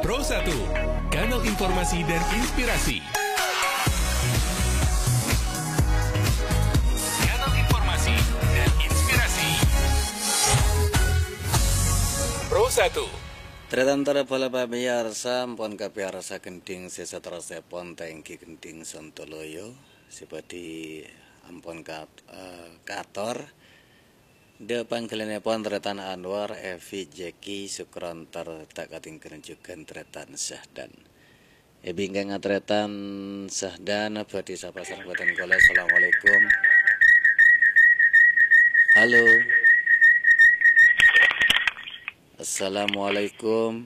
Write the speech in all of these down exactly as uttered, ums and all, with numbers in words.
Pro satu, kanal informasi dan inspirasi. Kanal informasi dan inspirasi. Pro satu. Tretantara pala pabiarsa, ampun kapiarsa kenting sesatra sepon tengki kenting Sontoloyo, seperti ampun kat, uh, kator. De panggilannya pon Tretan Anwar, Evi Jeki Sukrontar tak kating kerenjukan Tretan Sahdan. Ebi ngga Tretan Sahdan berarti sapa sarengkatan kula. Assalamualaikum. Halo. Assalamualaikum.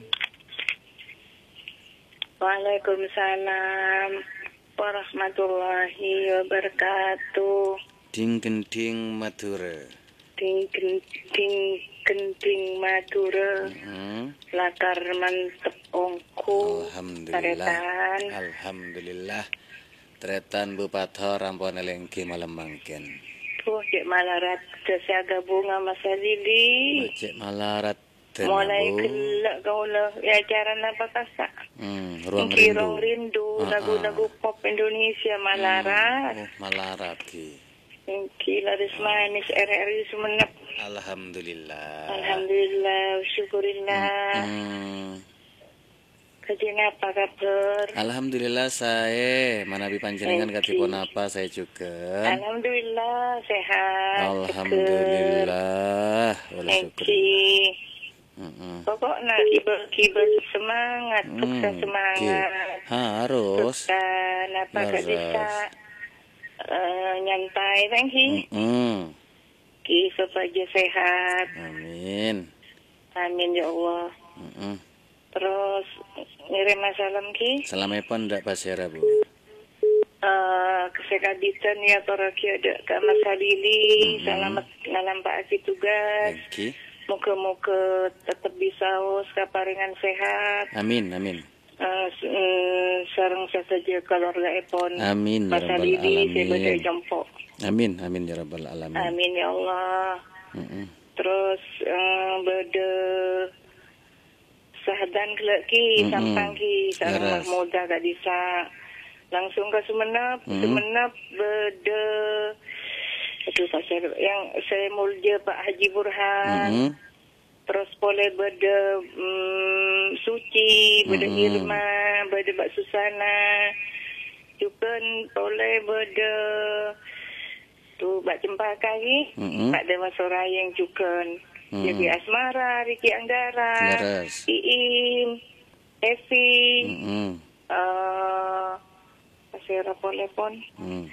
Waalaikumsalam warahmatullahi wabarakatuh. Ding genting Madura. Ding genting genting Madura. Hmm. Lakar mantep ongku. Alhamdulillah. Taretan. Alhamdulillah. Tretan Bupathor rampon elengki malam mangken. Tuh cek malarat siaga bunga masa lili. Cek malarat. Mulai gelak kau lah. Ya acara apa kasa? Hmm, ruang Mungkin rindu. ruang rindu. Lagu-lagu pop Indonesia malarat. Hmm, oh, malarat ki. Mungkin laris manis R R I Sumenep. Alhamdulillah. Alhamdulillah, syukurillah. Hmm. Kajian apa kabar? Alhamdulillah saya manabi panjenengan katipun apa saya juga. Alhamdulillah sehat. Alhamdulillah. Wala syukur. Mm-mm. Pokoknya kibel-kibel semangat, sukses Hmm, semangat. okay. Harus. Dan apa Harus. bisa uh, nyantai, thank you. Mm-mm. Ki supaya sehat. Amin. Amin ya Allah. Mm-mm. Terus ngirim salam ki. Salamipun ndak pasera Bu. Uh, kesekaditan ya para ki ada ke Mas Halili. Mm-hmm. Selamat ngalampaki tugas. Thank you. Moga-moga tetap bisa us kaparingan sehat. Amin, amin. Uh, sarang saja keluarga Epon. Amin ya Mas rabbal Halili saya baca alamin. jompo. Amin, amin ya rabbal alamin. Amin ya Allah. Mm-mm. Terus uh, berde sahdan kelaki Mm-mm. sampang ki sarang Laras. Mahmuda gak bisa langsung ke Sumenep. Mm-mm. Sumenep berde itu pasal yang saya mulja Pak Haji Burhan. Mm-mm. Terus boleh berde um, Suci, berde Mm-mm. Irma, berde Mbak Susana. Juga boleh berde tu Mbak Cempaka ni, Mm-mm. Pak Dewa Sorayeng juga. Mm-mm. Jadi Asmara, Riki Anggara, Laras. Iim, Evi, Mm-mm. uh, Pasir Polepon. Mm.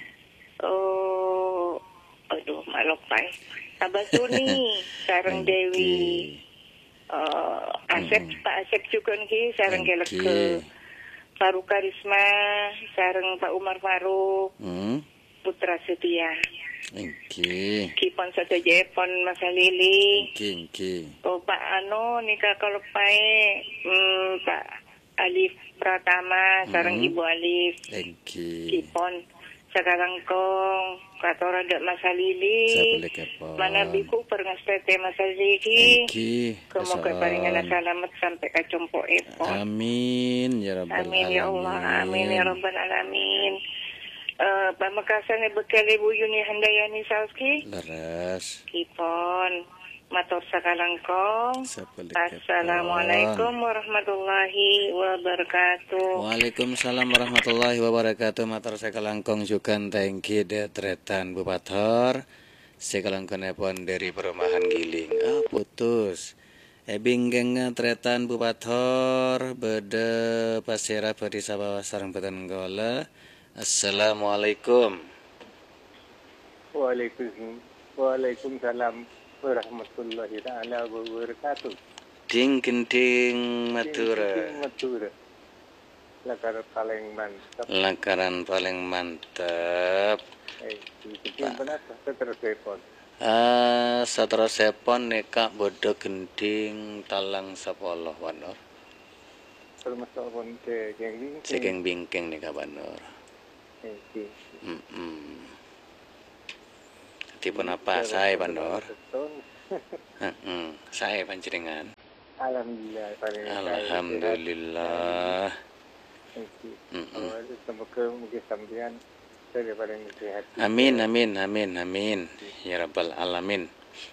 Oh, aduh, malopai. Abasuni, Sarang Thank Dewi, uh, Asep, Mm-mm. Pak Asep juga ni, Sarang Thank Geleke, you. Faruk Karisma, Sarang Pak Umar Faruk, Mm. Putra Setia. Thank you. Kipon saja Jepon Masa Lili. Thank you, thank you. Oh Pak Ano nikah kalau pai hmm, Pak Alif Pratama, sarang Mm. Ibu Alif. Thank you. Kipon sekarang kong katora dak Masa Saya Lili. boleh kepon. Mana biku perngas tete Masa Lili. Thank you. Kemoga paringan selamat sampai ke compo epon. Amin ya rabbal Amin ya Allah, amin ya rabbal alamin. Uh, pamekasan bekal Ibu Yuni Handayani Sauski. Laras. Kipon matur sakalangkong. Saya boleh Assalamualaikum warahmatullahi wabarakatuh. Waalaikumsalam warahmatullahi wabarakatuh. Matur sekalangkong juga thank you de Tretan Bupathor. Sekalangkonepon dari perumahan Giling. Ah putus. Ebinggeng Tretan Bupathor bede pasira badi sapa sareng beten gola. Assalamualaikum. Waalaikumsalam. Waalaikumsalam warahmatullahi taala wabarakatuh. Ding genting Madura. Madura. Lakar paling mantap. Lakaran paling mantap. Eh, itu benata terus telepon. Ah, satero sepon nekak bodo gending talang sapoloh wanor. Termasuk pun ke yang ini. Sekeng bingking nekak wanor. Eh, Mm-mm. Tipun apa saya Pandor? Heeh, saya panjenengan. Alhamdulillah paling Alhamdulillah. Kalau semoga mungkin sampean saya paling sehat. Amin amin amin amin ya rabbal alamin.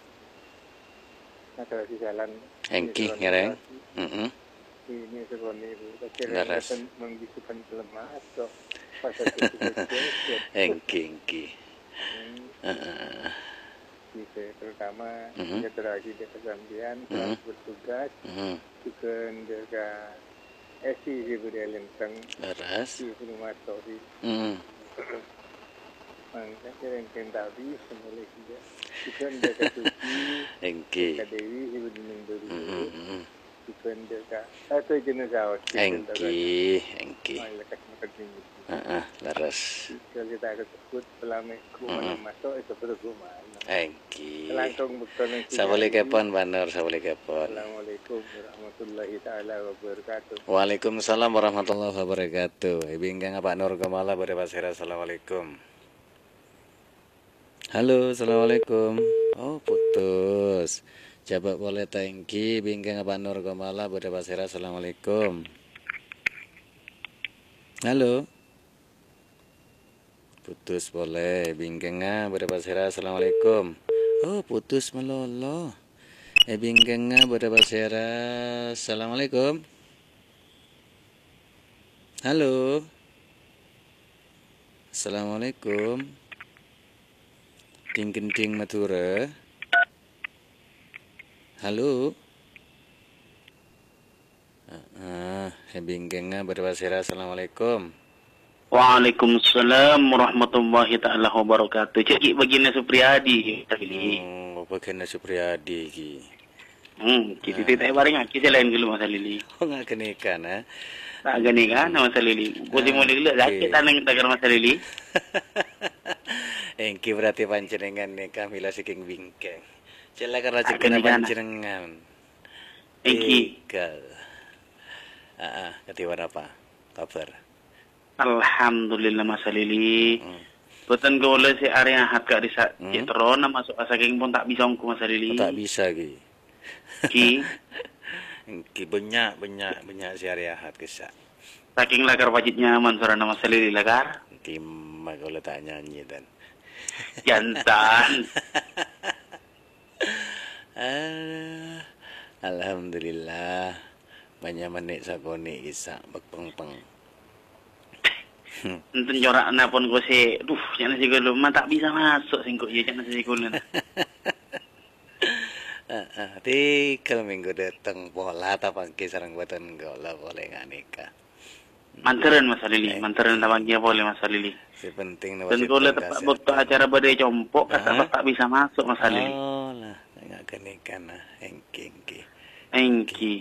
Nah kalau di jalan Engki ngereng. Heeh. Ini sekolah itu Laras. kira mengbisukan lemah atau pasal itu. Engki engki. Heeh. Gitu, terutama Mhm. ya terakhir di kesambian Mhm. selalu bertugas Heeh. juga dekat esi di budaya lenteng Laras. di rumah tori Heeh. mangga yang tadi semula juga juga dekat suci Engki. dekat dewi ibu dineng dulu Heeh. juga dekat atau jenis awak Engki engki. lekat makan tinggi Heeh, laras. kalau kita kesebut selama kumana masuk itu betul kumana Engki. langkung betul yang Sabole kepon Banur, sabole kepon. Assalamualaikum warahmatullahi taala wabarakatuh. Waalaikumsalam warahmatullahi wabarakatuh. Ibu ingkang Pak Nur Kamala Bade Pasira. Assalamualaikum. Halo, assalamualaikum. Oh, putus. Coba boleh tangki Ibu ingkang Pak Nur Kamala Bade Pasira. Assalamualaikum. Halo. Putus boleh Ibu ingkang Bade Pasira. Assalamualaikum. Oh, putus melolo. Ibu ingkang Bade Pasira. Assalamualaikum. Halo. Assalamualaikum. Ting kenting Madura. Halo. Ah, bingkengna berwasira. Assalamualaikum. Waalaikumsalam warahmatullahi taala wabarakatuh. Cik Baginda Supriyadi tadi. Oh, Baginda Supriyadi ki. Hmm, kita tidak bareng kita lain dulu Mas Lili. Oh, nggak kenikan ah. Tak gani kan Mas Lili. Boleh mulai dulu sakit tanang tagar Mas Lili. Engki berarti panjenengan nikah mila saking bingkeng. Silakan rezeki panjenengan. Engki. Ah, ah, ketiwan apa? Kabar. Alhamdulillah Mas Lili. Hmm. Betul kau le si area hat kak disa. Hmm. Cik terona masuk saking pun tak bisa ongku Mas Lili. Tak bisa ki. Ki. Engki banyak banyak banyak si area hat kisah. Saking lagar wajibnya mansurana Mas Lili lagar. Engki mah kalau tak nyanyi dan. Jantan. Ah, alhamdulillah banyak menik sakoni kisah bekpeng-peng. Entun jorak na pun ko si, duh, jangan si gulung, mah tak bisa masuk singkuk ya, jangan si gulung. Tikel minggu datang pola tapangki sarang buatan gola boleh nggak nikah. Manteran Mas Lili, manteran tapangki boleh Mas Lili. Si penting Dan kalau tepat waktu acara badai compok, kata tak bisa masuk Mas Lili. Oh lah, nggak kenikah nah, engki engki. Engki,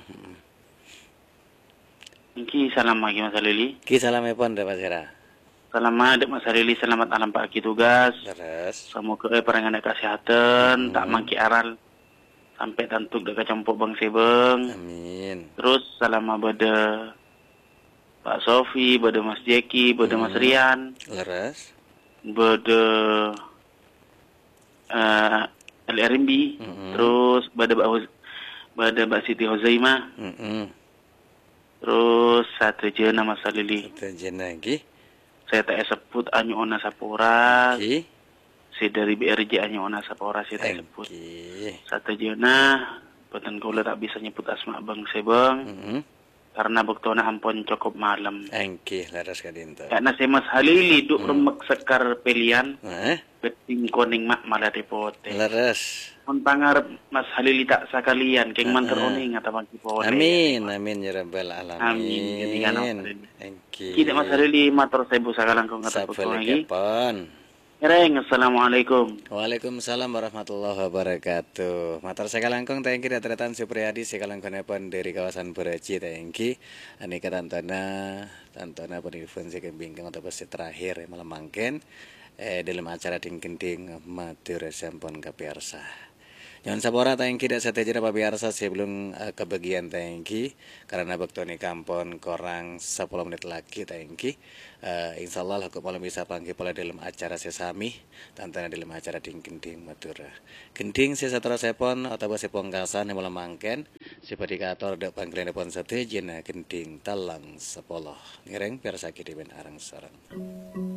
engki salam lagi Mas Lili. Ki salam epon dah pasira. Selamat Mas Lili, selamat alam pagi tugas. Terus. Semoga eh perangan kesehatan, tak mangki aral sampai tantuk dekat compok bang sebeng. Amin. Terus selama bada Pak Sofi, bada Mas Jeki, bada Mas Rian, Leres. bada uh, L R M B, Mm-mm. terus bada Mbak Hoz- bada Mbak Siti Hozaimah, Heeh. terus satu je nama Salili. Terjen lagi. Saya tak sebut Anyu Ona Sapora, Ki. saya dari B R J Anyu Ona Sapora saya tak sebut. Engki. Satu je nah, betul kau tak bisa nyebut asma bang sebeng. Heeh. Karena bektona ampun cukup malam. Engki leres kadinta. Karena saya Mas Halili duk remek sekar pelian, Eh? beting koning mak malah depote. Leres. Pun pangar Mas Halili tak sakalian, keng manter oning atau bang kipole. Amin, amin ya rabbal alamin. Amin. Jadi kan Engki. Kita Mas Halili matur sebu sakalang kong kata Sapel lagi. kepon. Reng, assalamualaikum. Waalaikumsalam warahmatullahi wabarakatuh. Matur sakalangkung tangki datretan Supriyadi sakalangkunipun dari kawasan Beraji tangki. Anika tantana tantana penelpon saking bingkang atau pasti terakhir malam mangken eh dalam acara ding kending Madura sampun kapiarsa. Jangan sabora tangki dak sateja pabiarsa sebelum uh, ke bagian tangki karena bektoni kampon korang sepuluh menit lagi tangki. Uh, insyaallah aku malam bisa panggil pola dalam acara sesami tantana dalam acara ding gending Madura. Gending sesatra sepon atau sepong kasan yang malam mangken seperti kator dak panggilan pon sateja gending talang sepuluh. Ngereng piarsa kiri ben arang sarang.